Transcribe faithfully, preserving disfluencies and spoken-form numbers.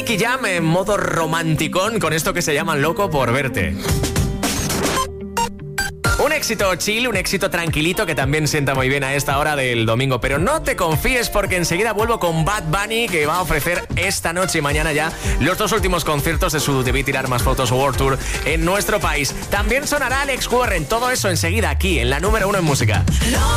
Nicky Jam en modo romanticón con esto que se llama Loco por verte. Un éxito chill, un éxito tranquilito que también sienta muy bien a esta hora del domingo. Pero no te confíes porque enseguida vuelvo con Bad Bunny, que va a ofrecer esta noche y mañana ya los dos últimos conciertos de su Debí Tirar Más Fotos World Tour en nuestro país. También sonará Alex Warren, todo eso enseguida aquí en la número uno en música.